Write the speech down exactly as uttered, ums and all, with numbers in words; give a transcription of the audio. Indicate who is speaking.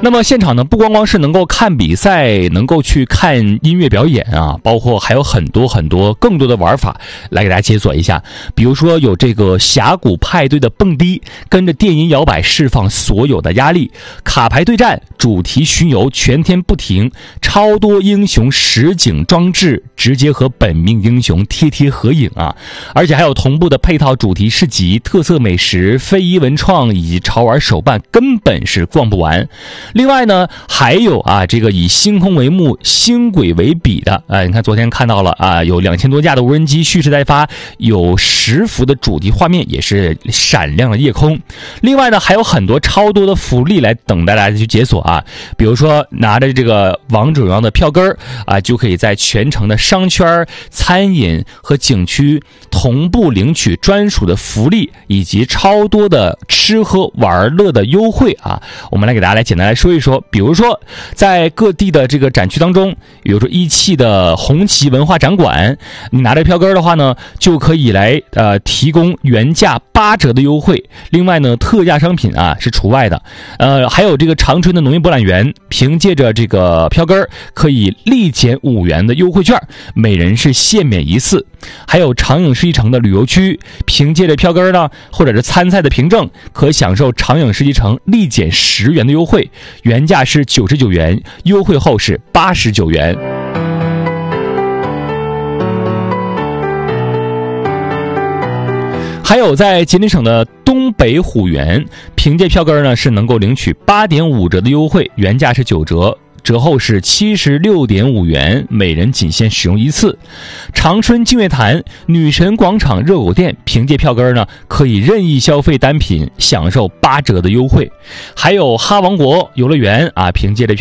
Speaker 1: 那么现场呢，不光光是能够看比赛，能够去看音乐表演啊，包括还有很多很多更多的玩法来给大家解锁一下。比如说有这个峡谷派对的蹦迪，跟着电音摇摆释放所有的压力；卡牌对战、主题巡游全天不停；超多英雄实景装置，直接和本命英雄贴贴合影啊！而且还有同步的配套主题市集、特色美食、非遗文创以及潮玩手办，根本是逛不完。另外呢，还有啊，这个以星空为幕、星轨为笔的，啊，你看昨天看到了啊，有两千多架的无人机蓄势待发，有十幅的主题画面，也是闪亮的夜空。另外呢，还有很多超多的福利来等待大家去解锁啊，比如说拿着这个王者荣耀的票根啊，就可以在全城的商圈、餐饮和景区同步领取专属的福利，以及超多的吃喝玩乐的优惠啊。我们来给大家来简单来说一说，比如说在各地的这个展区当中，比如说一汽的红旗文化展馆，你拿着票根的话呢，就可以来呃提供原价八折的优惠。另外呢，特价商品啊是除外的。呃，还有这个长春的农业博览园，凭借着这个票根可以立减五元的优惠券，每人是限免一次。还有长影世纪城的旅游区，凭借着票根呢，或者是参赛的凭证，可享受长影世纪城立减十元的优惠，原价是九十九元，优惠后是八十九元。还有在吉林省的东北虎园，凭借票根呢是能够领取 八点五折的优惠，原价是九折，折后是七十六点五元，每人仅限使用一次。长春净月潭女神广场热狗店，凭借票根呢可以任意消费单品，享受八折的优惠。还有哈王国游乐园啊，凭借着票